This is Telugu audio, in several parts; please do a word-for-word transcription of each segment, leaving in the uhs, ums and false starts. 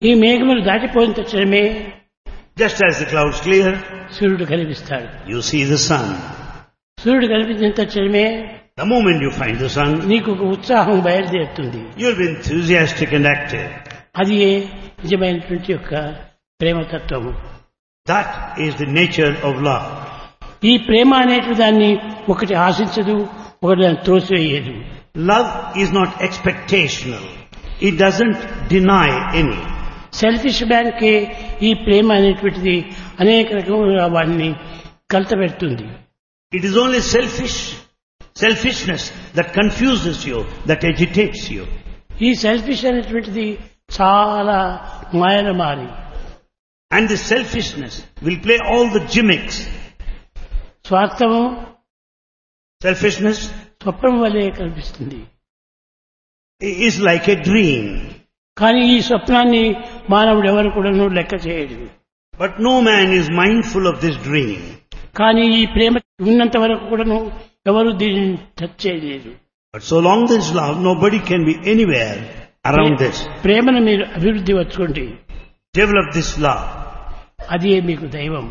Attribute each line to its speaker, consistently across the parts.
Speaker 1: ఈ మేఘములు దాటిపోయిన తక్షణమే
Speaker 2: Just as the clouds clear,
Speaker 1: సూర్యుడు కనిపిస్తాడు.
Speaker 2: you see the sun.
Speaker 1: సూర్యుడు కనిపించిన తక్షణమే
Speaker 2: The moment you find the sun,
Speaker 1: నీకు ఒక ఉత్సాహం బయలుదేరుతుంది.
Speaker 2: you'll be enthusiastic and active.
Speaker 1: అది నిజమైనటువంటి యొక్క ప్రేమతత్వము.
Speaker 2: That is the nature of love.
Speaker 1: ఈ ప్రేమ అనేటువంటి దాన్ని ఒకటి ఆశించదు, ఒకటి దాన్ని త్రోసివేయదు.
Speaker 2: Love is not expectational. It doesn't deny any.
Speaker 1: Selfish man కి ఈ ప్రేమ అనేటువంటిది అనేక రకములుగా వాడిని కలతపెడుతుంది.
Speaker 2: It is only selfish, selfishness that confuses you, that agitates you.
Speaker 1: ఈ సెల్ఫిష్ అనేటువంటిది చాలా మాయనమారి.
Speaker 2: And this selfishness will play all the gimmicks.
Speaker 1: స్వార్థము
Speaker 2: Selfishness
Speaker 1: స్వప్నం వలె కనిపిస్తుంది.
Speaker 2: is like a dream.
Speaker 1: కానీ ఈ స్వప్నాన్ని మానవుడు ఎవరు కూడాను లెక్క చేయడు.
Speaker 2: But no man is mindful of this dream.
Speaker 1: కానీ ఈ ప్రేమ ఉన్నంత వరకు కూడాను ఎవరు దీన్ని టచ్ చేయలేరు.
Speaker 2: But so long there is love, nobody can be anywhere around this.
Speaker 1: ప్రేమను మీరు అభివృద్ధి వచ్చుకోండి.
Speaker 2: Develop this love.
Speaker 1: అదే మీకు దైవం.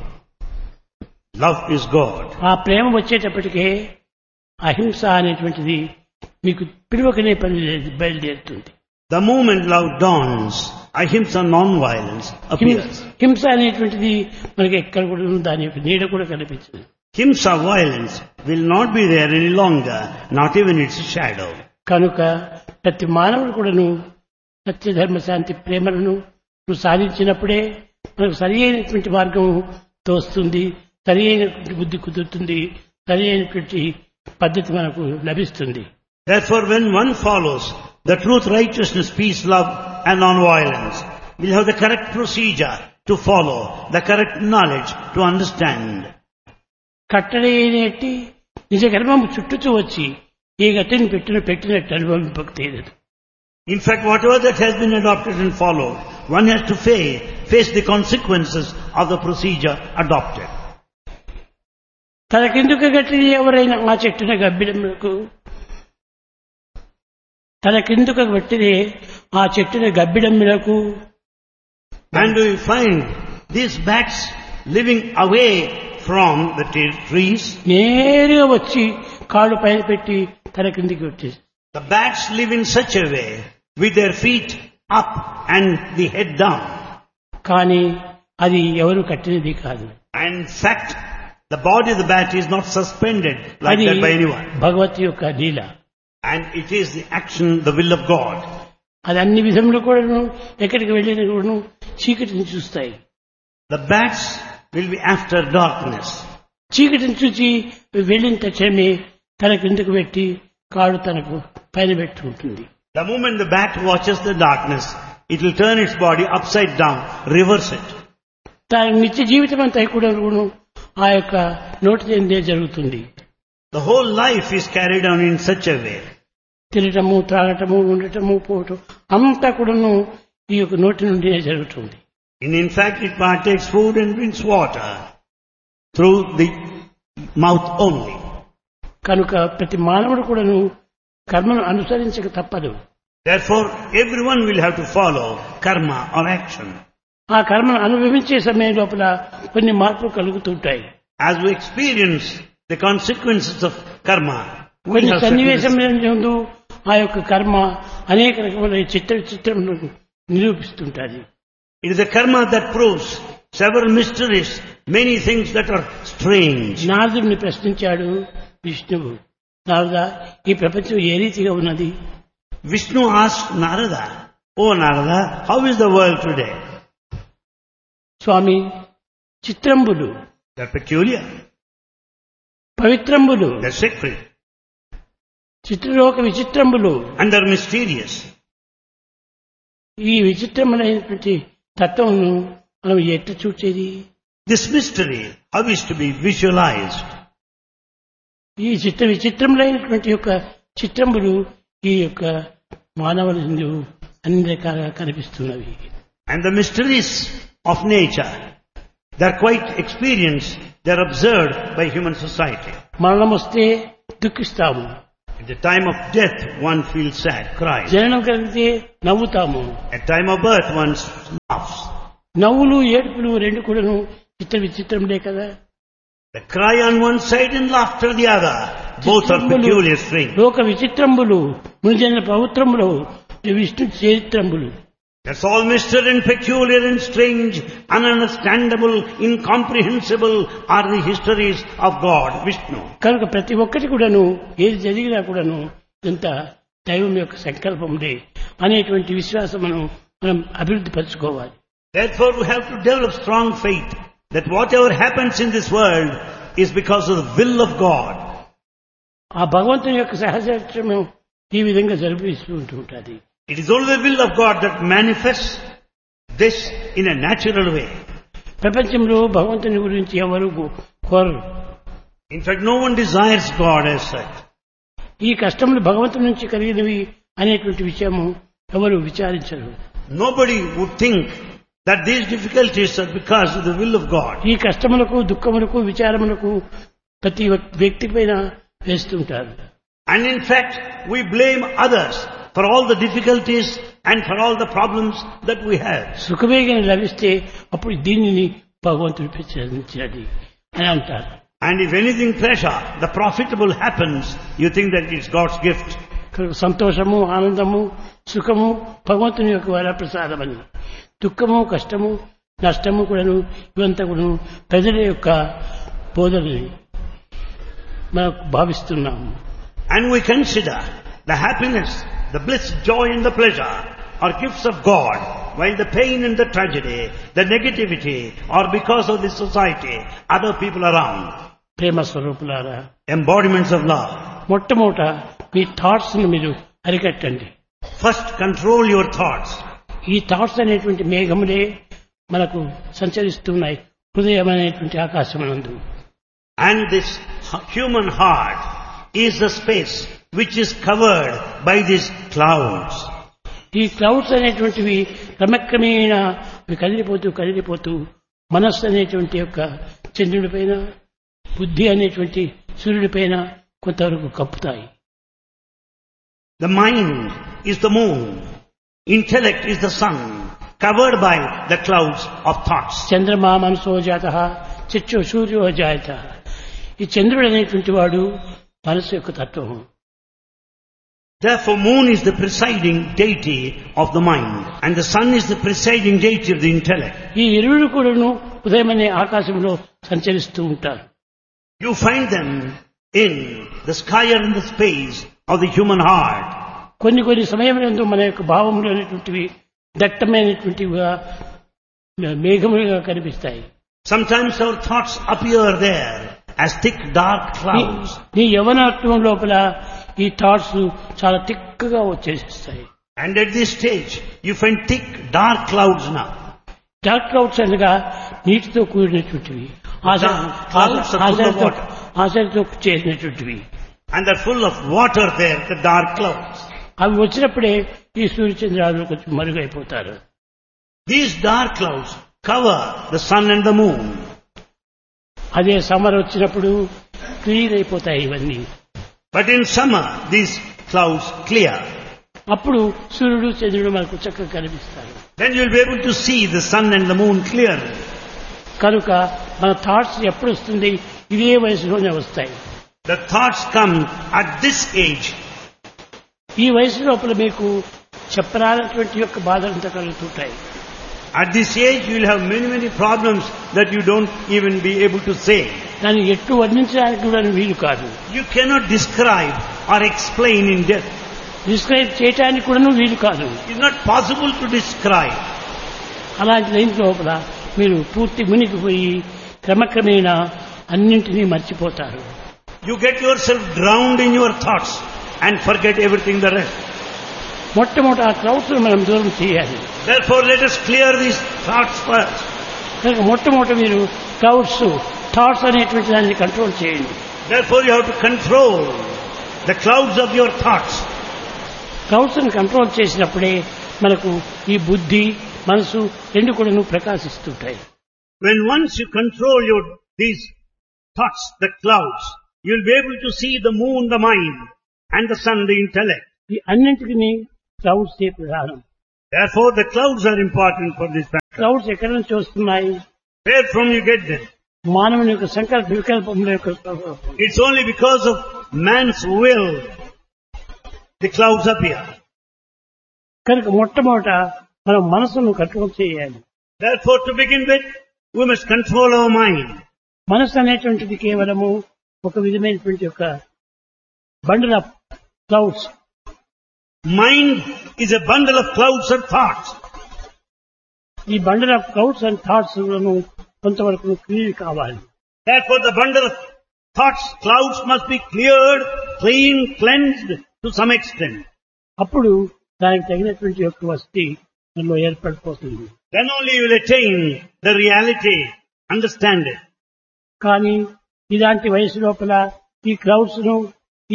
Speaker 2: Love is God.
Speaker 1: ఆ ప్రేమ వచ్చేటప్పటికే అహింస అనేటువంటిది మీకు పిలువకనే పని బయలుదేరుతుంది.
Speaker 2: The moment love dawns, ahimsa, non-violence appears.
Speaker 1: హింస అనేటువంటిది మనకి ఎక్కడ కూడా దాని యొక్క నీడ కూడా కనిపించదు.
Speaker 2: Himsa, violence, will not be there any longer, not even its shadow.
Speaker 1: కనుక ప్రతి మానవుడు కూడాను సత్య ధర్మ శాంతి ప్రేమలను నువ్వు సాధించినప్పుడే మనకు సరి అయినటువంటి మార్గం తోస్తుంది, సరి అయినటువంటి బుద్ధి కుదురుతుంది, సరి అయినటువంటి పద్ధతి మనకు లభిస్తుంది.
Speaker 2: Therefore, when one follows the truth, righteousness, peace, love and non-violence, we'll have the correct procedure to follow, the correct knowledge to understand.
Speaker 1: కట్టడి అయినట్టి నిజ కర్మము చుట్టూతూ వచ్చి ఏ గతిని పెట్టిన పెట్టినట్టు అనుభవింపలేదు.
Speaker 2: In fact, whatever that has been adopted and followed, one has to face, face the consequences of the procedure adopted.
Speaker 1: తనకెందుకు గట్టి ఎవరైనా ఆ చెట్టున గబ్బిడములకు తనకెందుకు గట్టిదే ఆ చెట్టున గబ్బిడములకు.
Speaker 2: And we find these bats living away from the trees.
Speaker 1: నేరుగా వచ్చి కాళ్ళు పైన పెట్టి తన కిందికి వచ్చేసి.
Speaker 2: The bats live in such a way with their feet up and the head down.
Speaker 1: కానీ అది ఎవరు కట్టినది కాదు.
Speaker 2: And in fact, the body of the bat is not suspended like
Speaker 1: అది
Speaker 2: that by anyone.
Speaker 1: భగవతి యొక్క లీల.
Speaker 2: And it is the action, the will of God.
Speaker 1: అది అన్ని విధంలో కూడాను ఎక్కడికి వెళ్ళిన కూడాను చీకటిని చూస్తాయి.
Speaker 2: The bats will be after darkness.
Speaker 1: చీకటిని చూసి వెళ్ళిన తక్షణమే తన కిందకు పెట్టి కాడు తనకు పైన పెట్టుకుంటుంది.
Speaker 2: The moment the bat watches the darkness, it will turn its body upside down, reverse it.
Speaker 1: తన నిత్య జీవితం అంతా కూడా ఆ యొక్క నోటి చెందే జరుగుతుంది.
Speaker 2: The whole life is carried on in such a way.
Speaker 1: తినటము, త్రాగటము, ఉండటము, పోవటం అంతా కూడాను ఈ యొక్క నోటి నుండినే జరుగుతుంది.
Speaker 2: And in fact, it partakes food and drinks water through the mouth only.
Speaker 1: కనుక ప్రతి మానవుడు కూడాను కర్మను అనుసరించక తప్పదు.
Speaker 2: Therefore, everyone will have to follow karma or action.
Speaker 1: ఆ కర్మను అనుభవించే సమయం లోపల కొన్ని మార్పులు కలుగుతుంటాయి.
Speaker 2: As we experience the consequences of karma, we
Speaker 1: కొన్ని
Speaker 2: have
Speaker 1: సన్నివేశంలో ఆ యొక్క కర్మ అనేక రకమైన చిత్ర చిత్రములను నిరూపిస్తుంటాది.
Speaker 2: it is the karma that proves several mysteries, many things that are strange.
Speaker 1: నారదుడిని ప్రశ్నించాడు విష్ణువు, నారదా ఈ ప్రపంచం ఏ రీతిగా ఉన్నది?
Speaker 2: Vishnu asked Narada, "Oh Narada, how is the world today?"
Speaker 1: Swamy చిత్రంబులు,
Speaker 2: They're peculiar,
Speaker 1: పవిత్రంబులు,
Speaker 2: they're sacred,
Speaker 1: చిత్రలోక విచిత్రంబులు.
Speaker 2: and they're mysterious.
Speaker 1: ఈ విచిత్రమైనటువంటి తత్వమును మనం ఎట్లా చూచేది?
Speaker 2: This mystery, how is to be visualized?
Speaker 1: ఈ చిత్ర విచిత్రములైనటువంటి యొక్క చిత్రములు ఈ యొక్క మానవుల యందు అన్ని రకాలుగా కనిపిస్తున్నవి.
Speaker 2: And the mysteries of nature, they're quite experienced, they're observed by human society.
Speaker 1: మరణం వస్తే దుఃఖిస్తాము,
Speaker 2: At the time of death, one feels sad, cries.
Speaker 1: జననం కలిగితే నవ్వుతాము.
Speaker 2: At time of birth, one laughs.
Speaker 1: నవ్వులు ఏడుపులు రెండు కూడాను చిత్ర విచిత్రంలే కదా.
Speaker 2: The cry on one side and laughter the other. Both are peculiar strange.
Speaker 1: లోక విచిత్రంబులు మునిజన పవిత్రములు Vishnu చరిత్రంబులు.
Speaker 2: That's all mystery and peculiar and strange, ununderstandable, incomprehensible are the histories of God, Vishnu.
Speaker 1: కనుక ప్రతి ఒక్కటి కూడాను ఏది జరిగినా కూడాను ఇంత దైవం యొక్క సంకల్పందే అనేటువంటి విశ్వాసమును మనం అభివృద్ధి పరచుకోవాలి.
Speaker 2: Therefore we have to develop strong faith that whatever happens in this world is because of the will of God.
Speaker 1: ఆ భగవంతుని యొక్క సహచర్యము ఈ విధంగా జరిపిస్తూ ఉంటుంది.
Speaker 2: It is only the will of God that manifests this in a natural way.
Speaker 1: ప్రపంచంలో భగవంతుని గురించి ఎవరు కోరరు.
Speaker 2: In fact, no one desires God as such.
Speaker 1: ఈ కష్టములు భగవంతుని నుంచి కలిగినవి అనేటువంటి విషయము ఎవరు విచారించరు.
Speaker 2: Nobody would think that these difficulties are because of the will of God.
Speaker 1: ఈ కష్టములకు దుఃఖములకు విచారములకు ప్రతి వ్యక్తి పైన వేస్తుంటారు.
Speaker 2: And in fact, we blame others for all the difficulties and for all the problems that we have.
Speaker 1: సుఖవేగని లభిస్తే అప్పుడు దీనిని భగవంతుడు ప్రసాదించినది అని అంటారు.
Speaker 2: And if anything pleasure, the profitable happens, you think that it's God's gift.
Speaker 1: సంతోషము ఆనందము సుఖము భగవంతుని యొక్క వరప్రసాదమని, దుఃఖము కష్టము నష్టము కూడాను ఇవంతా కూడాను ప్రజల యొక్క బోధనని మనం భావిస్తున్నాము.
Speaker 2: And we consider the happiness, the bliss, joy and the pleasure are gifts of God, while the pain and the tragedy, the negativity are because of this society, other people around.
Speaker 1: ప్రేమ స్వరూపులారా,
Speaker 2: Embodiments of love.
Speaker 1: మొట్టమొదట మీ థాట్స్ ను మీరు అరికట్టండి.
Speaker 2: First control your thoughts.
Speaker 1: ఈ థాట్స్ అనేటువంటి మేఘములే మనకు సంచరిస్తున్నాయి హృదయం అనేటువంటి ఆకాశమనందు.
Speaker 2: And this human heart is the space which is covered by these clouds.
Speaker 1: ఈ క్లౌడ్స్ అనేటువంటివి క్రమక్రమేణ అవి కదిలిపోతూ కదిలిపోతూ మనస్సు అనేటువంటి యొక్క చంద్రుడి పైన, బుద్ధి అనేటువంటి సూర్యుడి పైన కొంతవరకు కప్పుతాయి.
Speaker 2: The mind is the moon. Intellect is the sun, covered by the clouds of thoughts.
Speaker 1: చంద్రమా మనసో జాతః చక్షు సూర్యో జాయతః. ఈ చంద్రుడు అనేటువంటి వాడు మనసు యొక్క తత్వము.
Speaker 2: Therefore, moon is the presiding deity of the mind, and the sun is the presiding deity of the intellect.
Speaker 1: ఈ ఇరువురు కూడాను ఉదయం అనే ఆకాశంలో సంచరిస్తూ ఉంటారు.
Speaker 2: You find them in the sky or in the space of the human heart.
Speaker 1: కొన్ని కొన్ని సమయంలో మన యొక్క భావములు అనేటువంటివి దట్టమైనటువంటివిగా మేఘములుగా కనిపిస్తాయి.
Speaker 2: Sometimes our thoughts appear there as thick dark clouds.
Speaker 1: నీ యవనత్వం లోపల ఈ థాట్స్ చాలా థిక్గా వచ్చేస్తాయి.
Speaker 2: And at this stage, you find thick dark clouds now.
Speaker 1: Dark clouds అనగా నీటితో కూడినటువంటివి,
Speaker 2: Clouds are full of water.
Speaker 1: ఆశలతో చేసినటువంటివి.
Speaker 2: And they're full of water there, the dark clouds.
Speaker 1: అవి వచ్చినప్పుడే ఈ సూర్యచంద్రాలు కొంచెం మరుగైపోతారు.
Speaker 2: These dark clouds cover the sun and the moon.
Speaker 1: అదే సమ్మర్ వచ్చినప్పుడు క్లియర్ అయిపోతాయి ఇవన్నీ.
Speaker 2: But in summer, these clouds clear.
Speaker 1: అప్పుడు సూర్యుడు చంద్రుడు మనకు చక్కగా కనిపిస్తారు.
Speaker 2: Then you'll be able to see the sun and the moon clearly.
Speaker 1: కనుక మన థాట్స్ ఎప్పుడు వస్తుంది, ఇదే వయసులోనే వస్తాయి.
Speaker 2: The thoughts come at this age.
Speaker 1: ఈ వయసు లోపల మీకు చెప్పరానటువంటి యొక్క బాధలంతా కలుగుతుంటాయి.
Speaker 2: At this age, you'll have many, many problems that you don't even be able to say.
Speaker 1: దాన్ని ఎట్టు వర్ణించడానికి కూడా వీలు కాదు.
Speaker 2: You cannot describe or explain in depth.
Speaker 1: Describe చేయడానికి కూడా వీలు కాదు.
Speaker 2: It's not possible to describe.
Speaker 1: అలాంటి లైన్ లోపల మీరు పూర్తి మునిగిపోయి క్రమక్రమేణా అన్నింటినీ మర్చిపోతారు.
Speaker 2: You get yourself drowned in your thoughts and forget everything the rest.
Speaker 1: మొట్టమొదటి ఆ క్లౌడ్స్ మనం దూరం చేయాలి.
Speaker 2: Therefore, let us clear these thoughts first.
Speaker 1: కనుక మొట్టమొదటి మీరు క్లౌడ్స్ థాట్స్ అనేటువంటి దాన్ని కంట్రోల్ చేయండి.
Speaker 2: Therefore, you have to control the clouds of your thoughts.
Speaker 1: Clouds ని కంట్రోల్ చేసినప్పుడే మనకు ఈ బుద్ధి మనసు రెండు కూడా ప్రకాశిస్తుంటాయి.
Speaker 2: When once you control your these thoughts, the clouds, you'll be able to see the moon, the mind, and the sun the intellect.
Speaker 1: ఈ అన్నింటికి క్లౌడ్స్ ప్రధానం.
Speaker 2: Therefore the clouds are important for this factor.
Speaker 1: Clouds ఎక్కడి నుంచి వస్తున్నాయి?
Speaker 2: Where from you get them?
Speaker 1: మానవుని యొక్క సంకల్ప వికల్పముల యొక్క ప్రభావం.
Speaker 2: It's only because of man's will the clouds appear.
Speaker 1: కనుక మొట్టమొదట మనం మనసును కంట్రోల్ చేయాలి.
Speaker 2: Therefore to begin with, we must control our mind.
Speaker 1: మనసు అనేటువంటిది కేవలము ఒక విధమైనటువంటి యొక్క bundle of clouds.
Speaker 2: Mind is a bundle of clouds and thoughts.
Speaker 1: ఈ bundle of clouds and thoughts లను కొంతవరకు క్లియర్ కావాలి.
Speaker 2: Therefore the bundle of thoughts, clouds must be cleared, clean, cleansed to some extent.
Speaker 1: అప్పుడు దానికి తగినటువంటి యొక్క వసతి మనలో ఏర్పడిపోతుంది.
Speaker 2: Then only you will attain the reality, understand it.
Speaker 1: కానీ ఇలాంటి వయసు లోపల ఈ క్లౌడ్స్ ను ఈ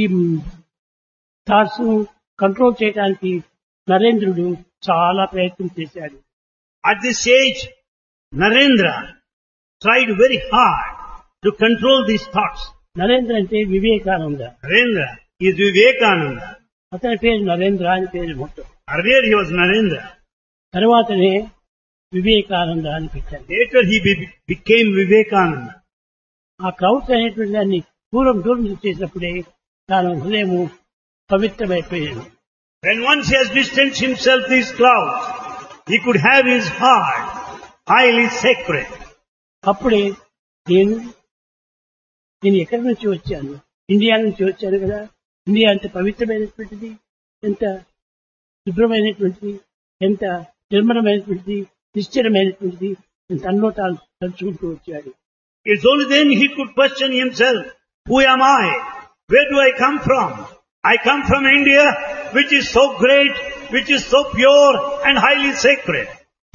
Speaker 1: థాట్స్ ను కంట్రోల్ చేయడానికి నరేంద్రుడు చాలా ప్రయత్నం చేశాడు.
Speaker 2: At this age, Narendra tried very hard to control these thoughts.
Speaker 1: Narendra అంటే వివేకానంద.
Speaker 2: Narendra is Vivekananda.
Speaker 1: అతని పేరు నరేంద్ర అని పేరు మొత్తం.
Speaker 2: Earlier he was Narendra.
Speaker 1: తర్వాతనే వివేకానంద అని పెట్టారు.
Speaker 2: Later he be- became Vivekananda.
Speaker 1: ఆ క్లౌడ్స్ అనేటువంటి దాన్ని దూరం దూరం చేసినప్పుడే తాను హృదయము పవిత్రమైపోయాడు.
Speaker 2: When once he has distanced himself these clouds, he could have his heart highly sacred.
Speaker 1: అప్పుడే నేను నేను ఎక్కడి నుంచి వచ్చాను? ఇండియా నుంచి వచ్చాను కదా. ఇండియా ఎంత పవిత్రమైనటువంటిది, ఎంత శుభ్రమైనటువంటిది, ఎంత నిర్మలమైనటువంటిది, నిశ్చలమైనటువంటిది తనలో తాను తలుచుకుంటూ వచ్చాడు.
Speaker 2: It's only then he could question himself, who am I? Where do I come from? I come from India, which is so great, which is so pure and highly sacred.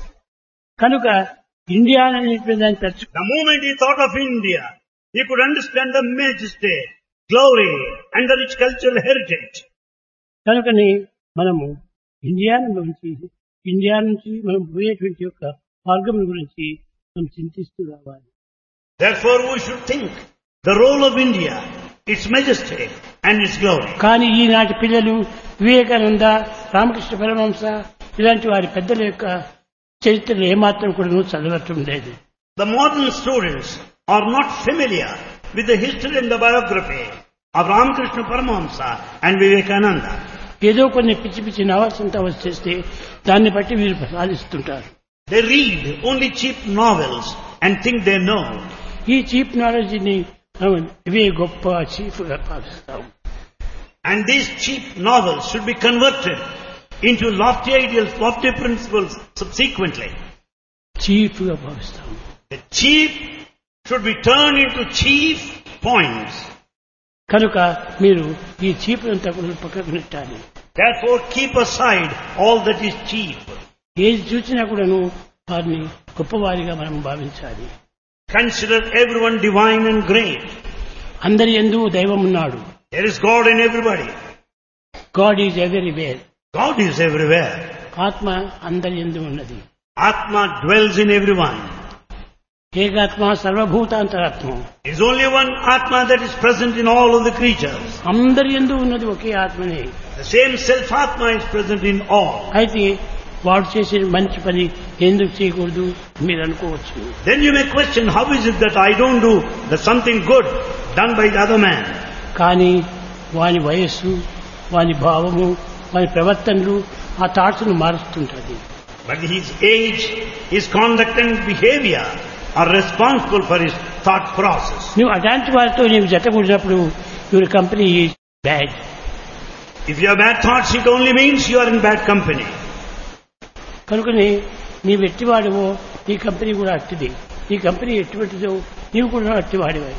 Speaker 1: కనుక ఇండియా అనేటువంటి దాన్ని తలుచు
Speaker 2: The moment he thought of India, he could understand the majesty, glory and the rich cultural heritage.
Speaker 1: కనుకని మనము ఇండియా నుంచి ఇండియా నుంచి మనం పోయేటువంటి యొక్క మార్గం గురించి మనం చింతిస్తూ రావాలి.
Speaker 2: Therefore we should think the role of India, its majesty and its glory.
Speaker 1: కానీ ఈనాటి పిల్లలు వివేకానంద, రామకృష్ణ పరమహంస ఇలాంటి వారి పెద్దల యొక్క చరిత్రలు ఏమాత్రం కూడా చదవటం లేదు.
Speaker 2: The modern students are not familiar with the history and the biography of Ramakrishna Paramahamsa and Vivekananda.
Speaker 1: ఏదో కొన్ని పిచ్చి పిచ్చి నవల్స్ అంతా వచ్చేస్తే దాన్ని బట్టి వీరు సాధిస్తుంటారు.
Speaker 2: They read only cheap novels and think they know.
Speaker 1: ఈ చీప్ నాలెడ్జ్ని మనం ఇవే గొప్ప చీఫ్ గా భావిస్తాం.
Speaker 2: And these cheap novels should be converted into lofty ideals, lofty principles subsequently.
Speaker 1: Chief గా భావిస్తాం.
Speaker 2: The cheap should be turned into chief points.
Speaker 1: కనుక మీరు ఈ చీప్ అంతా కూడా పక్కకు నెట్టాలి.
Speaker 2: Therefore keep aside all that is cheap.
Speaker 1: ఏది చూసినా కూడాను వారిని గొప్పవారిగా మనం భావించాలి.
Speaker 2: Consider everyone divine and great.
Speaker 1: అందరి యందు దైవం ఉన్నాడు.
Speaker 2: There is God in everybody.
Speaker 1: God is everywhere.
Speaker 2: God is everywhere.
Speaker 1: ఆత్మ అందరి యందు ఉన్నది.
Speaker 2: Atma dwells in everyone.
Speaker 1: ఏకాత్మ సర్వభూతాంతరాత్మ.
Speaker 2: There is only one Atma that is present in all of the creatures.
Speaker 1: అందరి యందు ఉన్నది ఒకే ఆత్మనే.
Speaker 2: The same self-Atma is present in all.
Speaker 1: అయితే వాడు చేసే మంచి పని ఎందుకు చేయకూడదు మీరు అనుకోవచ్చు.
Speaker 2: Then you may question, how is it that I don't do the something good done by the other man?
Speaker 1: కానీ వాని వయస్సు, వాని భావము, వాని ప్రవర్తనలు ఆ థాట్స్ ను మారుస్తుంటది.
Speaker 2: But his age, his conduct and behavior are responsible for his thought process.
Speaker 1: నువ్వు అలాంటి వారితో నీవు జతకూడినప్పుడు your company is bad.
Speaker 2: If you have bad thoughts, it only means you are in bad company.
Speaker 1: కనుకని నీవు ఎట్టివాడివో నీ కంపెనీ కూడా అట్టిది. నీ కంపెనీ ఎటువంటిదో నీవు కూడా అట్టివాడివే.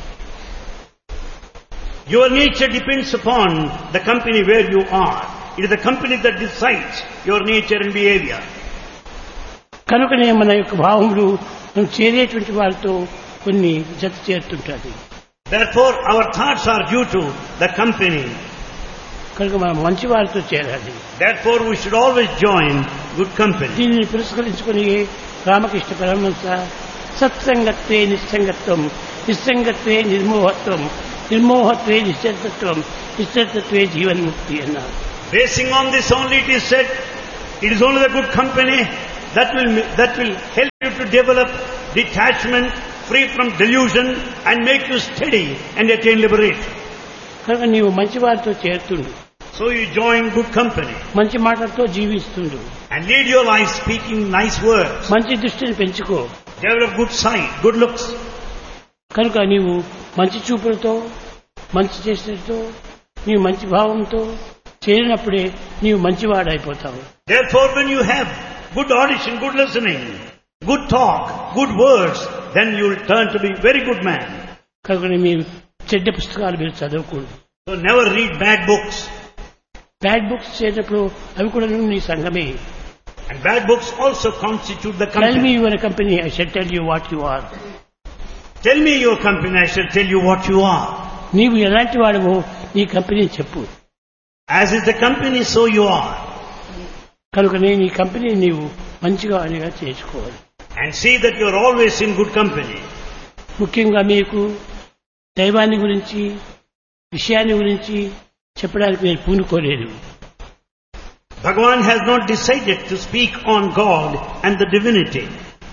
Speaker 2: Your nature depends upon the company where you are. It is the company that decides your nature and behavior.
Speaker 1: కనుకనే మన యొక్క భావములు మనం చేరేటువంటి వారితో కొన్ని జత చేరుతుంటుంది.
Speaker 2: Therefore, our thoughts are due to the company.
Speaker 1: కనుక మనం మంచి వారితో చేరాలి.
Speaker 2: Therefore, we should always join good company.
Speaker 1: దీనిని పురస్కరించుకుని రామకృష్ణ పరమహంస సత్సంగత్వే నిస్సంగత్వం, నిస్సంగత్వే నిర్మోహత్వం, నిర్మోహత్వే నిశ్చలతత్వం, నిశ్చలతత్వే జీవన్ముక్తి అన్నారు.
Speaker 2: Basing on this only it is said, it is only the good company that will, that will help you to develop detachment, free from delusion and make you steady and attain liberation.
Speaker 1: కనుక నీవు మంచి వారితో చేరుతుండు,
Speaker 2: So you join good company
Speaker 1: మంచి మాటలతో జీవిస్తుండు,
Speaker 2: and lead your life speaking nice words.
Speaker 1: మంచి దృష్టిని పెంచుకో.
Speaker 2: Develop good sight, good looks.
Speaker 1: కనుక నీవు మంచి చూపులతో, మంచి చేష్టతో, నీవు మంచి భావంతో చేరినప్పుడే నీవు మంచివాడైపోతావు.
Speaker 2: Therefore when you have good audition, good listening, good talk, good words, then you will turn to be very good man.
Speaker 1: కనుక మీరు చెడ్డ పుస్తకాలు మీరు చదవకూడదు.
Speaker 2: So never read bad books.
Speaker 1: Bad books చేసినప్పుడు అవి కూడా నీ సంఘమే.
Speaker 2: And bad books also constitute the
Speaker 1: tell me
Speaker 2: company.
Speaker 1: Your company, I shall tell you what you are.
Speaker 2: Tell me your company, I shall tell you what you are.
Speaker 1: నీవు ఎలాంటి వాడవో నీ కంపెనీ చెప్పు.
Speaker 2: As is the company, so you are.
Speaker 1: కనుక నేను ఈ కంపెనీ నీవు మంచిగా అనిగా చేసుకోవాలి.
Speaker 2: And see that you are always in good company.
Speaker 1: ముఖ్యంగా మీకు దైవాన్ని గురించి, విషయాన్ని గురించి చెప్పడానికి నేను పూనుకోలేదు.
Speaker 2: Bhagavan has not decided to speak on God and the divinity.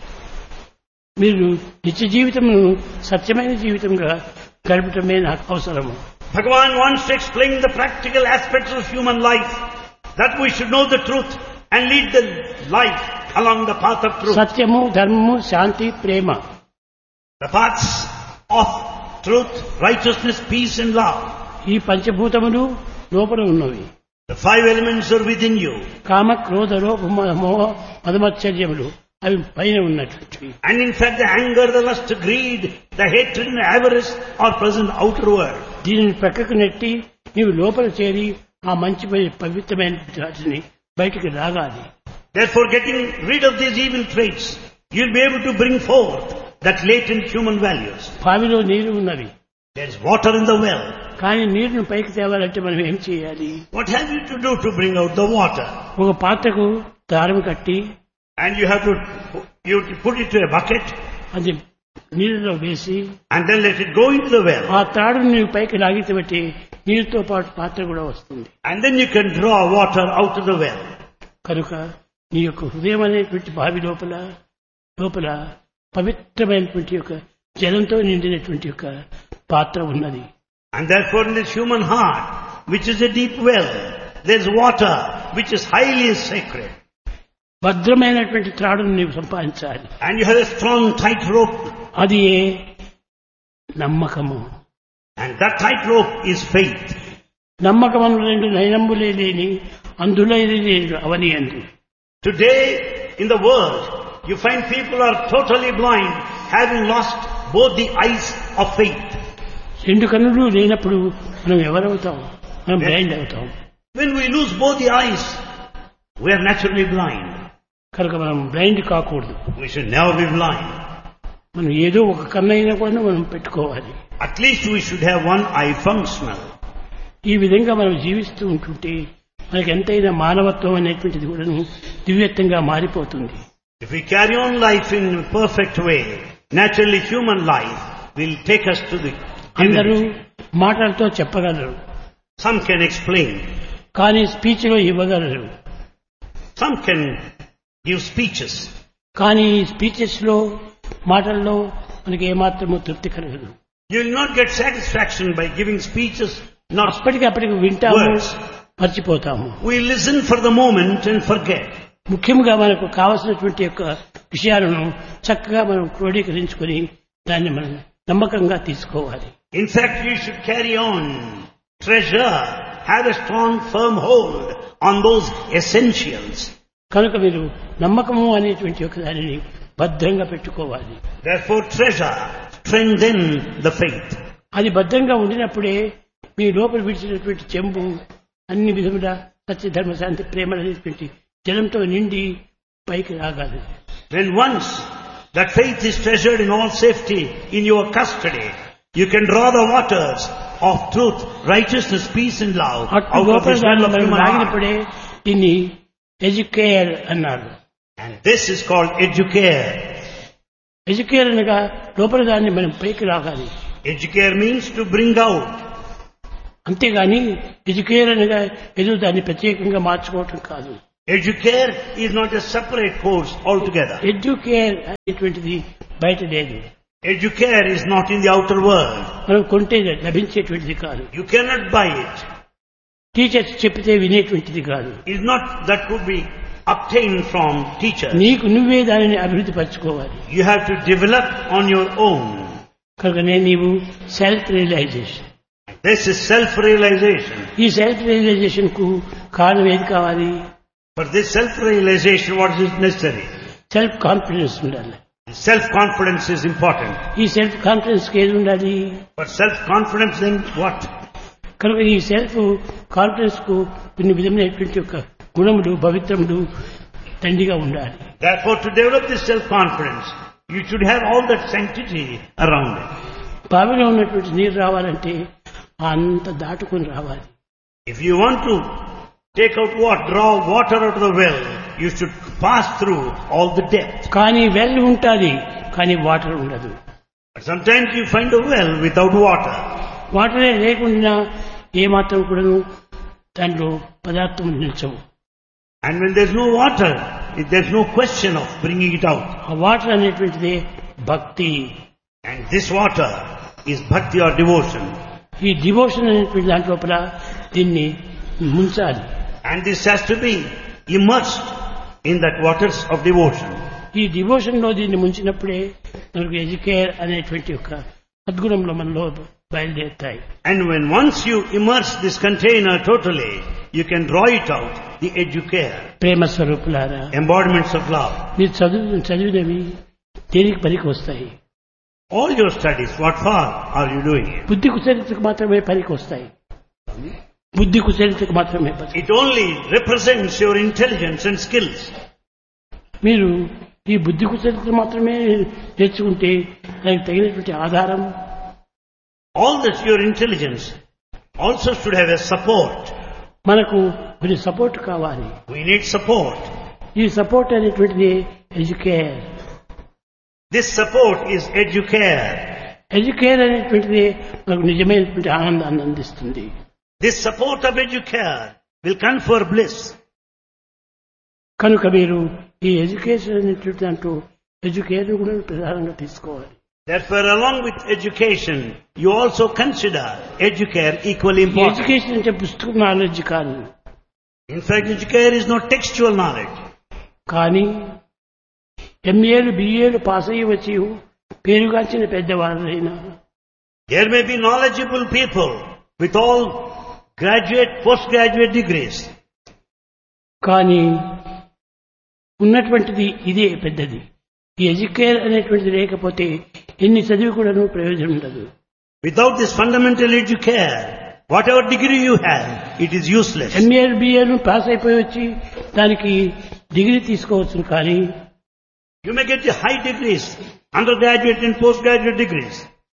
Speaker 1: మీరు నిత్య జీవితమును సత్యమైన జీవితంగా గడపటమే నాకు అవసరము.
Speaker 2: Bhagavan wants to explain the practical aspects of human life, that we should know the truth and lead the life along the path of truth.
Speaker 1: సత్యము, ధర్మము, శాంతి, ప్రేమ,
Speaker 2: The paths of truth, righteousness, peace and love.
Speaker 1: ఈ పంచభూతములు లోపల ఉన్నవి.
Speaker 2: The five elements are within you.
Speaker 1: కామ, క్రోధ, లోభ, మోహ, మదమత్సర్యములు అవి పైన ఉన్నటువంటివి.
Speaker 2: And in fact the anger, the lust, greed, the hatred and avarice are present outward.
Speaker 1: దీనిని ప్రక్కకు నెట్టి నీవు లోపల చేరి ఆ మంచి పవిత్రమైన వాటిని బయటికి రాగాలి.
Speaker 2: Therefore getting rid of these evil traits, you will be able to bring forth that latent human values.
Speaker 1: బావిలో నీరు ఉన్నవి,
Speaker 2: There is water in the well.
Speaker 1: కానీ నీరును పైకి తేవాలంటే మనం ఏం చేయాలి?
Speaker 2: What have you to do to bring out the water?
Speaker 1: ఒక పాత్రకు దారం కట్టి
Speaker 2: And you have to, you have to put it to a bucket
Speaker 1: అది నీరులో వేసి
Speaker 2: and then let it go into the well.
Speaker 1: ఆ తాడును నీవు పైకి లాగితే బట్టి నీరుతో పాటు పాత్ర కూడా వస్తుంది.
Speaker 2: And then you can draw water out of the well.
Speaker 1: కనుక నీ యొక్క హృదయం అనేటువంటి బావి లోపల లోపల పవిత్రమైనటువంటి యొక్క జలంతో నిండినటువంటి యొక్క పాత్ర ఉన్నది.
Speaker 2: And therefore in this human heart, which is a deep well, there is water which is highly sacred.
Speaker 1: భద్రమైనటువంటి త్రాడును నీవు సంపాదించాలి.
Speaker 2: And you have a strong tight rope.
Speaker 1: అది ఏ నమ్మకము.
Speaker 2: And that tight rope is faith.
Speaker 1: నమ్మకము రెండు నయనంబులే లేని అందులైన అవని అందు.
Speaker 2: Today in the world, you find people are totally blind, having lost both the eyes of faith.
Speaker 1: రెండు కన్నులు లేనప్పుడు మనం ఎవరవుతాం? మనం బ్లైండ్ అవుతాం.
Speaker 2: When we lose both the eyes, we are naturally blind.
Speaker 1: కనుక మనం బ్లైండ్ కాకూడదు.
Speaker 2: We should never be blind.
Speaker 1: మనం ఏదో ఒక కన్నైనా కూడా మనం పెట్టుకోవాలి.
Speaker 2: At least we should have one eye functional.
Speaker 1: ఈ విధంగా మనం జీవిస్తూ ఉంటుంటే మనకి ఎంతైనా మానవత్వం అనేటువంటిది కూడా దివ్యత్వంగా మారిపోతుంది.
Speaker 2: If we carry on life in a perfect way, naturally human life will take us to the
Speaker 1: అందరూ
Speaker 2: divinity.
Speaker 1: మాటలతో చెప్పగలరు,
Speaker 2: Some can explain.
Speaker 1: కానీ స్పీచ్ లో ఇవ్వగలరు.
Speaker 2: Some can give speeches.
Speaker 1: కానీ ఈ స్పీచెస్ లో మాటల్లో మనకి ఏమాత్రమూ తృప్తి కలగదు.
Speaker 2: You will not get satisfaction by giving speeches, not
Speaker 1: అప్పటికి అప్పటికి వింటాము,
Speaker 2: words.
Speaker 1: మర్చిపోతాము.
Speaker 2: We listen for the moment and forget.
Speaker 1: ముఖ్యంగా మనకు కావలసినటువంటి యొక్క విషయాలను చక్కగా మనం క్రోడీకరించుకొని దాన్ని మనం నమ్మకంగా తీసుకోవాలి.
Speaker 2: In fact, you should carry on, treasure, have a strong firm hold on those essentials.
Speaker 1: కనుక మీరు నమ్మకము అనేటువంటి ఒక దానిని భద్రంగా పెట్టుకోవాలి.
Speaker 2: Therefore treasure, strengthen the faith.
Speaker 1: అది భద్రంగా ఉండినప్పుడే మీ లోపల విడిచినటువంటి చెంబు అన్ని విధముల సత్య ధర్మ శాంతి ప్రేమ అనేటువంటి జలంతో నిండి పైకి రాగాలి.
Speaker 2: When once that faith is treasured in all safety in your custody, you can draw the waters of truth, righteousness, peace and love
Speaker 1: అటు
Speaker 2: out of
Speaker 1: లోపల
Speaker 2: this well
Speaker 1: దాన్ని
Speaker 2: of
Speaker 1: మనం
Speaker 2: human heart.
Speaker 1: లాగినప్పుడే దీన్ని ఎడ్యుకేర్ అన్నారు.
Speaker 2: And this is called educare.
Speaker 1: Educare అనగా లోపల దాన్ని మనం పైకి రాగాలి.
Speaker 2: Educare means to bring out.
Speaker 1: అంతేగాని ఎడ్యుకేర్ అనగా ఏదో దాన్ని ప్రత్యేకంగా మార్చుకోవటం కాదు.
Speaker 2: Educare is not a separate course altogether.
Speaker 1: Educare అనేటువంటిది బయట లేదు.
Speaker 2: Educare is not in the outer world.
Speaker 1: మనం కొంటే లభించేటువంటిది కాదు.
Speaker 2: You cannot buy it.
Speaker 1: Teachers చెప్పితే వినేటువంటిది కాదు.
Speaker 2: It is not that could be obtained from teachers.
Speaker 1: నీకు నువ్వే దానిని అభివృద్ధి పరచుకోవాలి.
Speaker 2: You have to develop on your own.
Speaker 1: కనుకనే నీవు self realisation.
Speaker 2: This is self-realization.
Speaker 1: ఈ సెల్ఫ్ రియలైజేషన్ కు కారణం ఏది కావాలి?
Speaker 2: For this self-realization, what is necessary?
Speaker 1: Self confidence ఉండాలి.
Speaker 2: Self-confidence is important.
Speaker 1: ఈ సెల్ఫ్ కాన్ఫిడెన్స్ కి ఏది ఉండాలి?
Speaker 2: For self-confidence, then what?
Speaker 1: కనుక ఈ సెల్ఫ్ కాన్ఫిడెన్స్ కు కొన్ని విధమైనటువంటి యొక్క గుణములు పవిత్రములు దండిగా ఉండాలి.
Speaker 2: Therefore, to develop this self-confidence, you should have all that sanctity around it.
Speaker 1: బావిలో ఉన్నటువంటి నీరు రావాలంటే అంత దాటుకొని రావాలి.
Speaker 2: If you want to take out what, draw water out of the well, you should pass through all the depth.
Speaker 1: కానీ వెల్ ఉంటుంది, కానీ వాటర్ ఉండదు.
Speaker 2: But sometimes you find a well without water.
Speaker 1: వాటరే లేకుండా ఏమాత్రం కూడాను దాంట్లో పదార్థం నిల్చవు.
Speaker 2: And when there's no water, there's no question of bringing it out.
Speaker 1: ఆ వాటర్ అనేటువంటిది భక్తి.
Speaker 2: And this water is bhakti or devotion.
Speaker 1: ఈ డివోషన్ అనేటువంటి దాంట్లో దీన్ని ముంచాలి.
Speaker 2: And this has to be immersed in that waters of devotion.
Speaker 1: ఈ డివోషన్ లో దీన్ని ముంచినప్పుడే మనకు ఎడ్యుకేర్ అనేటువంటి ఒక సద్గుణంలో మనలో బయలుదేరుతాయి.
Speaker 2: And when once you immerse this container totally, you can draw it out, the educare.
Speaker 1: ప్రేమ స్వరూపులారా,
Speaker 2: Embodiments of love.
Speaker 1: మీరు చదువు చదివినవి దేనికి పనికి వస్తాయి?
Speaker 2: All your studies, what for are you doing it?
Speaker 1: బుద్ధి కుశలితకు మాత్రమే పనికి వస్తాయి. బుద్ధి కుశలితకు మాత్రమే.
Speaker 2: It only represents your intelligence and skills.
Speaker 1: మీరు ఈ బుద్ధి కుశలితకు మాత్రమే నేర్చుకుంటే దానికి తగినటువంటి ఆధారం.
Speaker 2: All this your intelligence also should have a support.
Speaker 1: మనకు కొన్ని సపోర్ట్ కావాలి.
Speaker 2: We need support.
Speaker 1: ఈ సపోర్ట్ అనేటువంటిది educare.
Speaker 2: This support is educare.
Speaker 1: Educare అనేటువంటిది మనకు నిజమైనటువంటి ఆనందాన్ని అందిస్తుంది.
Speaker 2: This support of educare will confer bliss.
Speaker 1: కనుక మీరు ఈ ఎడ్యుకేషన్ అనేటువంటి దాంట్లో ఎడ్యుకేర్ కూడా ప్రధానంగా తీసుకోవాలి.
Speaker 2: Therefore, along with education, you also consider educare equally important.
Speaker 1: Education అంటే పుస్తక నాలెడ్జ్ కాదు.
Speaker 2: In fact, educare is not textual knowledge.
Speaker 1: కానీ ఎంఏలు బిఏలు పాస్ అయ్యి వచ్చి పేరుగాంచిన పెద్దవాళ్ళైనా
Speaker 2: There may be knowledgeable people with all graduate, postgraduate degrees.
Speaker 1: కానీ ఉన్నటువంటిది ఇదే పెద్దది. ఈ ఎడ్యుకేర్ అనేటువంటిది లేకపోతే ఎన్ని చదివి కూడా ప్రయోజనం ఉండదు.
Speaker 2: Without this fundamental educare, whatever degree you have, it is useless.
Speaker 1: ఎంఏలు బిఏలు pass అయిపోయి వచ్చి దానికి డిగ్రీ తీసుకోవచ్చు. కానీ
Speaker 2: You may get the high degrees, undergraduate and postgraduate degrees.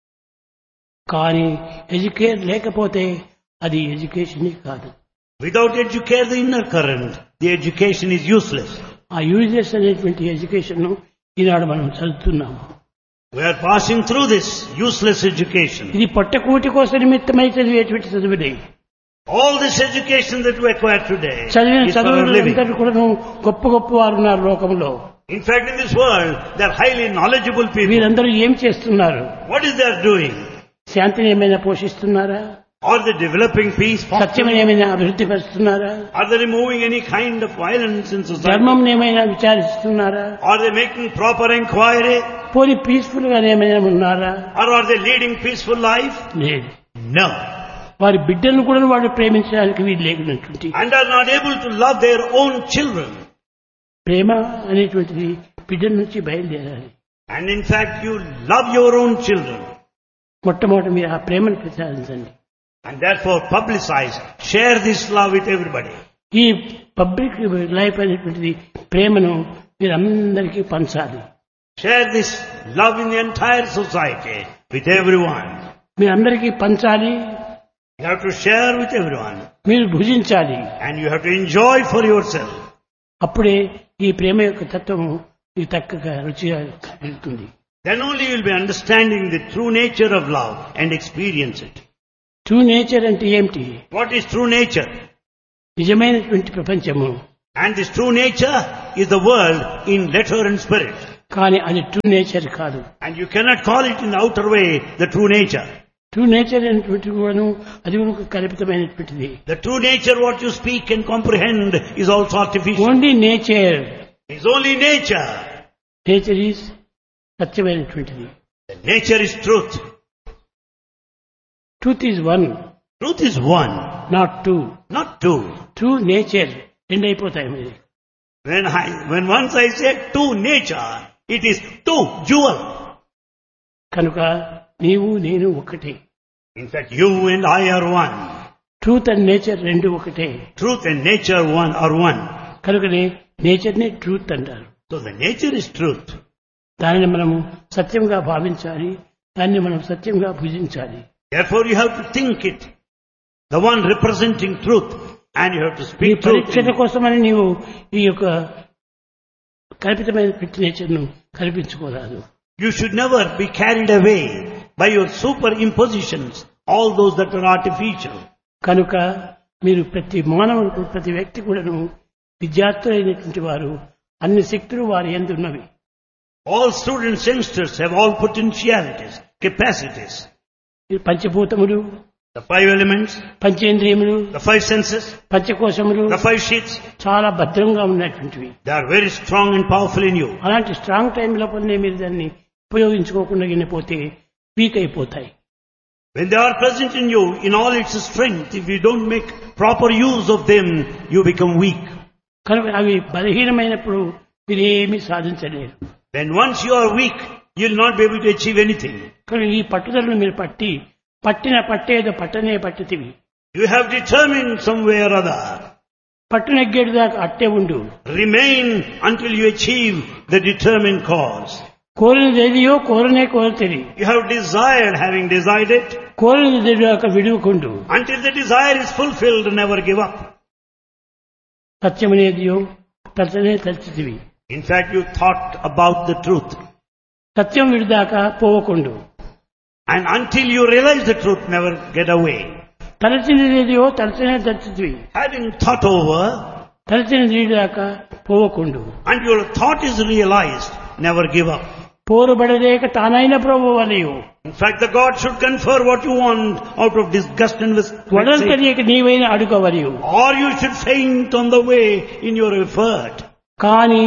Speaker 1: కానీ ఎడ్యుకేర్ లేకపోతే అది ఎడ్యుకేషన్ కాదు.
Speaker 2: Without educare, the inner current, the education is useless.
Speaker 1: ఆ యూజ్లెస్ అనేటువంటి ఎడ్యుకేషన్ ఈనాడు మనం చదువుతున్నాము.
Speaker 2: We are passing through this useless education.
Speaker 1: ఇది పొట్టకూటి కోసం నిమిత్తమై చదివేటువంటి చదువులే.
Speaker 2: All this education that we acquire today
Speaker 1: చదివిన
Speaker 2: is for our living.
Speaker 1: చదువులందరూ కూడా గొప్ప గొప్ప వారు ఉన్నారు లోకంలో.
Speaker 2: In fact, in this world, they are highly knowledgeable people.
Speaker 1: వీరందరూ ఏం చేస్తున్నారు?
Speaker 2: What is they are doing?
Speaker 1: శాంతిని ఏమైనా పోషిస్తున్నారా?
Speaker 2: Are they developing peace?
Speaker 1: సత్యమని ఏమైనా అభివృద్ధి పరుస్తున్నారా?
Speaker 2: Are they removing any kind of violence in society?
Speaker 1: ధర్మం ఏమైనా విచారిస్తున్నారా?
Speaker 2: Are they making proper inquiry?
Speaker 1: పోనీ పీస్ఫుల్ గా ఏమైనా ఉన్నారా?
Speaker 2: Or are they leading peaceful life?
Speaker 1: లేదు.
Speaker 2: No.
Speaker 1: వారి బిడ్డలను కూడా వాళ్ళు ప్రేమించడానికి వీలు లేకున్నటువంటి
Speaker 2: And are not able to love their own children.
Speaker 1: ప్రేమ అనేటువంటిది బిడ్డల నుంచి బయలుదేరాలి.
Speaker 2: And in fact, you love your own children.
Speaker 1: మొట్టమొదటి మీరు ఆ ప్రేమను ప్రచారించండి.
Speaker 2: And therefore publicize, share this love with everybody.
Speaker 1: ఈ పబ్లిక్ లైఫ్ అనేటువంటిది ప్రేమను మీరు అందరికీ పంచాలి.
Speaker 2: Share this love in the entire society with everyone.
Speaker 1: మీరు అందరికీ పంచాలి.
Speaker 2: You have to share with everyone.
Speaker 1: మీరు భుజించాలి.
Speaker 2: And you have to enjoy for yourself.
Speaker 1: అప్పుడే ఈ ప్రేమ యొక్క తత్వము మీకు చక్కగా రుచిగా వెళ్తుంది.
Speaker 2: Then only you will be understanding the true nature of love and experience it.
Speaker 1: True nature అంటే ఏమిటి?
Speaker 2: What is true nature?
Speaker 1: నిజమైనటువంటి ప్రపంచము.
Speaker 2: And this true nature is the world in letter and spirit.
Speaker 1: కానీ అది ట్రూ నేచర్ కాదు.
Speaker 2: And you cannot call it in the outer way the true nature.
Speaker 1: True nature అనేటువంటి కూడాను అది ఒక కల్పితమైనటువంటిది.
Speaker 2: The true nature what you speak and comprehend is also artificial.
Speaker 1: Only nature.
Speaker 2: It's only nature.
Speaker 1: Nature is సత్యమైనటువంటిది.
Speaker 2: The nature is truth.
Speaker 1: Truth is one.
Speaker 2: Truth is one,
Speaker 1: not two.
Speaker 2: not two.
Speaker 1: True nature రెండు అయిపోతాయి మీరు.
Speaker 2: When I, when once I say two nature, it is two jewel.
Speaker 1: కనుక నీవు నేను ఒకటే.
Speaker 2: In fact, you and I are one.
Speaker 1: Truth and nature రెండు ఒకటే.
Speaker 2: Truth and nature one are one.
Speaker 1: కనుకనే నేచర్ ని ట్రూత్ అంటారు.
Speaker 2: So the nature is truth.
Speaker 1: దానిని మనము సత్యంగా భావించాలి, దాన్ని మనం సత్యంగా భుజించాలి.
Speaker 2: Therefore you have to think it, the one representing truth, and you have to
Speaker 1: ఈ
Speaker 2: speak truth.
Speaker 1: పరీక్షల కోసమని నీవు ఈ యొక్క కల్పితమైన నేచర్ ను కల్పించుకోరాదు.
Speaker 2: You should never be carried away by your superimpositions, all those that are artificial.
Speaker 1: కనుక మీరు ప్రతి మానవుడు ప్రతి వ్యక్తి కూడాను విద్యార్థులైనటువంటి వారు అన్ని శక్తులు వారి యందు ఉన్నవి.
Speaker 2: All students, youngsters have all potentialities, capacities.
Speaker 1: ఈ పంచభూతములు,
Speaker 2: The five elements,
Speaker 1: పంచేంద్రియములు,
Speaker 2: the five senses,
Speaker 1: పంచకోశములు
Speaker 2: the five sheets,
Speaker 1: చాలా భద్రంగా ఉన్నటువంటివి.
Speaker 2: they are very strong and powerful in you.
Speaker 1: అలాంటి స్ట్రాంగ్ టైం లోపలనే మీరు దాన్ని ఉపయోగించుకోకుండా పోతే వీక్ అయిపోతాయి.
Speaker 2: When they are present in you, in all its strength, if you don't make proper use of them, you become weak.
Speaker 1: కనుక అవి బలహీనమైనప్పుడు మీరు ఏమీ సాధించలేరు.
Speaker 2: Then once you are weak, you will not be able to achieve anything.
Speaker 1: కనుక ఈ పట్టుదలను మీరు పట్టి పట్టిన పట్టేదో పట్టనే పట్టితివి.
Speaker 2: You have determined some way or other.
Speaker 1: పట్టు నెగ్గేడు దాకా అట్టే ఉండు.
Speaker 2: Remain until you achieve the determined cause.
Speaker 1: కోరినది ఏదియో కోరనే కోరతది.
Speaker 2: You have desired, having desired it.
Speaker 1: కోరినది దాకా విడువకుండు.
Speaker 2: Until the desire is fulfilled, never give up.
Speaker 1: సత్యమనేదియో తలచనే తలచితివి.
Speaker 2: In fact, you thought about the truth.
Speaker 1: Satyam విడిదాకా పోవకుండు.
Speaker 2: And until you realize the truth, never get away.
Speaker 1: తలచినదేదియో తలచనే తలచితివి.
Speaker 2: Having thought over,
Speaker 1: తలచినది విడిదాకా పోవకుండు.
Speaker 2: until your thought is realized, never give up.
Speaker 1: పోరుబడలేక తానైన ప్రభువలయు.
Speaker 2: In fact, the God should confer what you want out of disgust and with
Speaker 1: వడల్తరియక నీవైన అడుగవలయు.
Speaker 2: or you should faint on the way in your effort.
Speaker 1: కానీ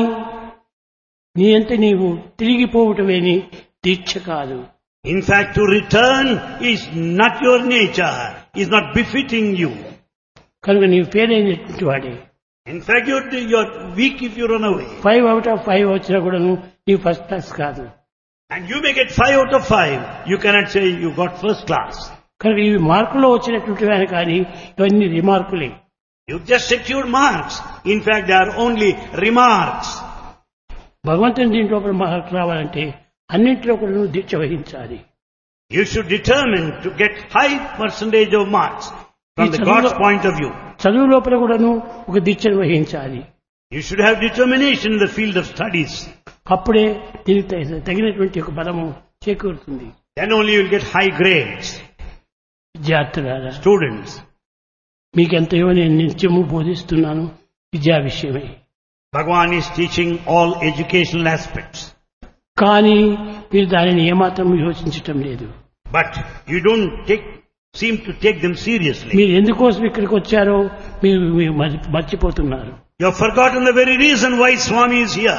Speaker 1: నీ అంత నీవు తిరిగిపోవటమేని దీక్ష కాదు.
Speaker 2: In fact, to return is not your nature, is not befitting you.
Speaker 1: కనుక నీవు పేరైనటువంటి వాడే.
Speaker 2: In fact, you're, you're weak if you run away.
Speaker 1: Five out of five వచ్చినా కూడా నీవు ఫస్ట్ క్లాస్ కాదు.
Speaker 2: And you may get five out of five. You cannot say you got first class.
Speaker 1: కనుక ఇవి మార్కులో వచ్చినటువంటి వారు కానీ ఇవన్నీ రిమార్కులే.
Speaker 2: You've just secured marks. In fact, they are only remarks.
Speaker 1: భగవంతుని దీంట్లో మార్కు రావాలంటే అన్నింటిలో కూడా నువ్వు దీక్ష వహించాలి.
Speaker 2: You should determine to get high percentage of marks from the God's point of view.
Speaker 1: చదువు లోపల కూడాను ఒక దీక్షను వహించాలి.
Speaker 2: You should have determination in the field of studies.
Speaker 1: అప్పుడే దీనికి తగినటువంటి ఒక బలము చేకూరుతుంది.
Speaker 2: Then only you will get high grades.
Speaker 1: విద్యార్థులారా,
Speaker 2: Students,
Speaker 1: మీకెంతయో నేను నిత్యము బోధిస్తున్నాను విద్యా విషయమై.
Speaker 2: Bhagavan is teaching all educational aspects.
Speaker 1: కానీ మీరు దానిని ఏమాత్రం యోచించటం లేదు.
Speaker 2: But you don't take, seem to take them seriously.
Speaker 1: మీరు ఎందుకోసం ఇక్కడికి వచ్చారో మీరు మీరు మర్చి- మర్చిపోతున్నారు.
Speaker 2: You have forgotten the very reason why Swami is here.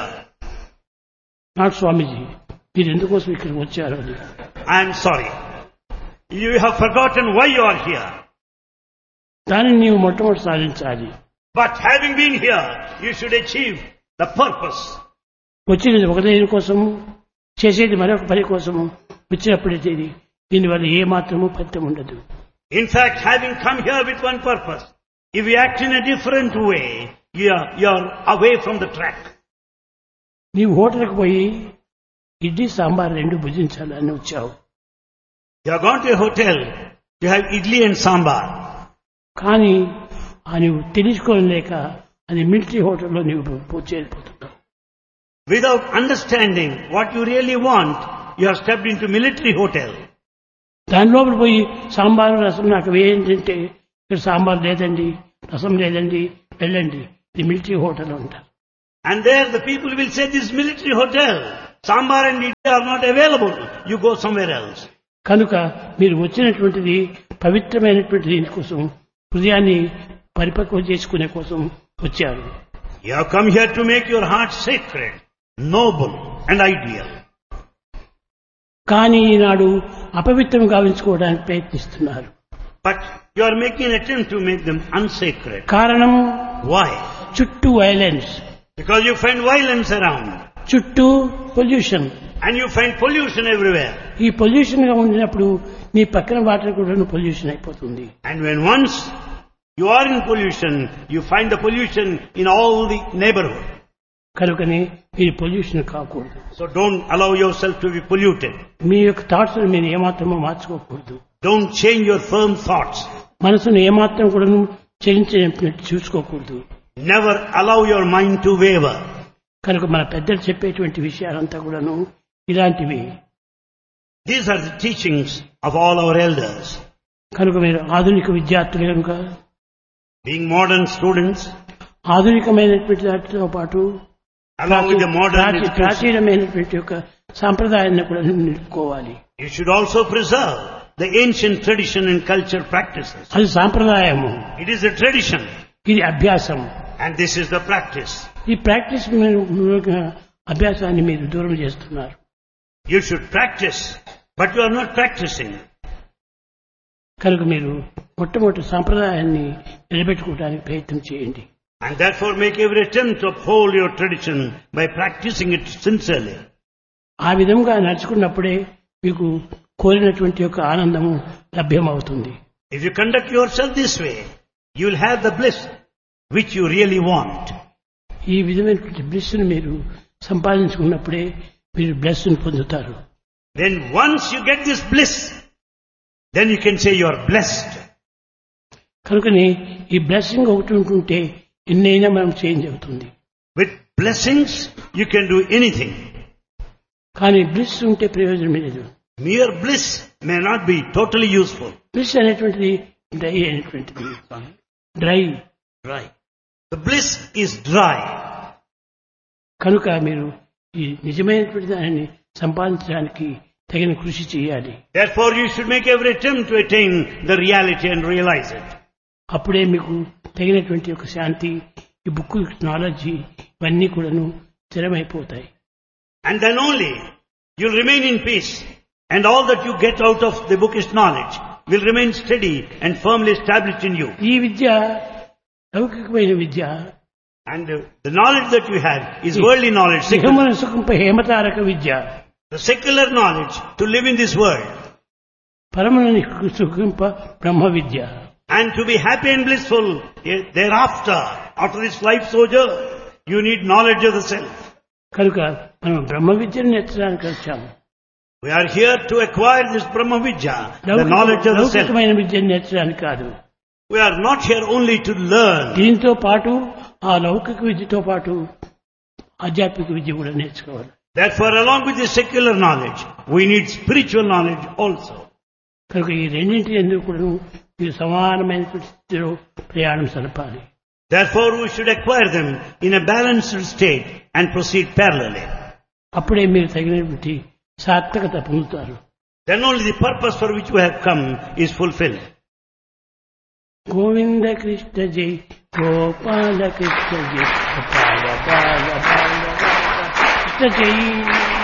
Speaker 1: Not స్వామీజీ, మీరు ఎందుకోసం ఇక్కడికి వచ్చారో అని.
Speaker 2: I am sorry. You have forgotten why you are here.
Speaker 1: దానిని నీవు మొట్టమొదటి సాధించాలి.
Speaker 2: But having been here, you should achieve the purpose.
Speaker 1: వచ్చినది ఒక దేని కోసము, చేసేది మరొక పని కోసము వచ్చినప్పుడైతే దీనివల్ల ఏ మాత్రము ఫలితం ఉండదు.
Speaker 2: In fact, having come here with one purpose, if you act in a different way, you are, you are away from the track.
Speaker 1: నీవు హోటల్కి పోయి ఇడ్లీ సాంబార్ రెండు భుజించాలని వచ్చావు.
Speaker 2: You have gone to a hotel, you have idli and sambar.
Speaker 1: కానీ ఆ నువ్వు తెలుసుకోలేక అది మిలిటరీ హోటల్లో నీవు చేరిపోతున్నావు.
Speaker 2: Without understanding what you really want, you have stepped into military hotel.
Speaker 1: దాని లోపల పోయి సాంబారు రసం నాకు వేయంటే ఇక్కడ సాంబార్ లేదండి, రసం లేదండి, వెళ్ళండి, ఇది మిలిటరీ హోటల్ అంటారు.
Speaker 2: And there the people will say, this military hotel, sambar and idli are not available. You go somewhere else.
Speaker 1: కనుక మీరు వచ్చినటువంటిది పవిత్రమైనటువంటి దీనికోసం, హృదయాన్ని పరిపక్వం చేసుకునే కోసం వచ్చారు.
Speaker 2: You have come here to make your heart sacred, noble and ideal.
Speaker 1: కానీ ఈనాడు అపవిత్రం గావించుకోవడానికి ప్రయత్నిస్తున్నారు.
Speaker 2: But you are making an attempt to make them unsacred.
Speaker 1: కారణం
Speaker 2: Why?
Speaker 1: చుట్టూ violence,
Speaker 2: Because you find violence around.
Speaker 1: చుట్టూ pollution.
Speaker 2: And you find pollution everywhere.
Speaker 1: ఈ పొల్యూషన్ గా ఉండినప్పుడు మీ పక్కన వాటర్ కూడా పొల్యూషన్ అయిపోతుంది.
Speaker 2: And when once you are in pollution, you find the pollution in all the neighborhood.
Speaker 1: కనుకని మీరు పొల్యూషన్ కాకూడదు.
Speaker 2: So don't allow yourself to be polluted.
Speaker 1: మీ యొక్క థాట్స్ మీరు ఏమాత్రమో మార్చుకోకూడదు.
Speaker 2: Don't change your firm thoughts.
Speaker 1: మనసును ఏమాత్రం కూడా చేయించినట్టు చూసుకోకూడదు.
Speaker 2: Never allow your mind to waver.
Speaker 1: కనుక మన పెద్దలు చెప్పేటువంటి విషయాలంతా కూడాను ఇలాంటివి.
Speaker 2: These are the teachings of all our elders.
Speaker 1: కనుక మీరు ఆధునిక విద్యార్థులు కనుక,
Speaker 2: Being modern students,
Speaker 1: ఆధునికమైనటువంటి వాటితో పాటు
Speaker 2: along with the modern
Speaker 1: Prachi-
Speaker 2: education,
Speaker 1: ప్రాచీనమైనటువంటి యొక్క సాంప్రదాయాన్ని కూడా నిలుపుకోవాలి.
Speaker 2: you should also preserve the ancient tradition and culture practices.
Speaker 1: అది సాంప్రదాయము,
Speaker 2: It is a tradition
Speaker 1: ఇది అభ్యాసం.
Speaker 2: and this is the practice.
Speaker 1: ఈ ప్రాక్టీస్ మీరు అభ్యాసాన్ని మీరు దూరం చేస్తున్నారు.
Speaker 2: You should practice, but you are not practicing.
Speaker 1: కనుక మీరు మొట్టమొదటి సాంప్రదాయాన్ని నిలబెట్టుకోవడానికి ప్రయత్నం చేయండి.
Speaker 2: And therefore make every attempt to uphold your tradition by practicing it sincerely.
Speaker 1: ఆ విధంగా నడుచుకున్నప్పుడే మీకు కోరినటువంటి యొక్క ఆనందము లభ్యమవుతుంది.
Speaker 2: If you conduct yourself this way, you will have the bliss which you really want.
Speaker 1: ఈ విధమైనటువంటి బ్లెస్సును మీరు సంపాదించుకున్నప్పుడే మీరు బ్లెస్సును పొందుతారు.
Speaker 2: Then once you get this bliss, then you can say you are blessed.
Speaker 1: కనుకని ఈ బ్లెస్సింగ్ ఒకటి ఉంటుంటే ఎన్నైనా మనం చేంజ్ అవుతుంది.
Speaker 2: With blessings, you can do anything.
Speaker 1: కానీ బ్లిస్ ఉంటే ప్రయోజనం లేదు.
Speaker 2: Mere bliss may not be totally useful.
Speaker 1: Bliss అనేటువంటిది డ్రై అనేటువంటిది dry
Speaker 2: Dry. The bliss is dry.
Speaker 1: కనుక మీరు ఈ నిజమైనటువంటి దానిని సంపాదించడానికి తగిన కృషి చేయాలి.
Speaker 2: Therefore, you should make every attempt to attain the reality and realize it.
Speaker 1: అప్పుడే మీకు తగినటువంటి ఒక శాంతి, ఈ బుక్ నాలెడ్జి ఇవన్నీ కూడాను స్థిరమైపోతాయి.
Speaker 2: And then only you'll remain in peace. And all that you get out of the bookish knowledge will remain steady and firmly established in you.
Speaker 1: ఈ విద్య లౌకికమైన విద్య.
Speaker 2: And uh, the knowledge that you have is worldly knowledge, secular.
Speaker 1: సుఖమున సుఖంప హేమతారక Vidya.
Speaker 2: The secular knowledge to live in this world.
Speaker 1: పరముని సుఖంప Brahma Vidya.
Speaker 2: And to be happy and blissful eh, thereafter, after this life sojourn, you need knowledge of the self.
Speaker 1: కనుక మనం బ్రహ్మ విద్యను నేర్చడానికి వచ్చాము.
Speaker 2: We are here to acquire this Brahma Vidya, the knowledge of the self.
Speaker 1: లౌకికమైన విద్యను నేర్చడానికి కాదు.
Speaker 2: We are not here only to learn.
Speaker 1: దీంతో పాటు ఆ లౌకిక విద్యతో పాటు ఆధ్యాత్మిక విద్య కూడా నేర్చుకోవాలి.
Speaker 2: Therefore, along with the secular knowledge, we need spiritual knowledge also.
Speaker 1: కనుక ఈ రెండింటి ఎందుకు కూడా మీరు సమానమైన స్థితిలో ప్రయాణం సలపాలి.
Speaker 2: Therefore, we should acquire them in a balanced state and proceed parallelly.
Speaker 1: అప్పుడే మీరు తగినటువంటి సార్థకత పొందుతారు.
Speaker 2: Then only the purpose for which we have come is fulfilled.
Speaker 1: Govinda Krishna జై, గోపాల కృష్ణ జై, గోపాల బాల బాల బాల కృష్ణ జై.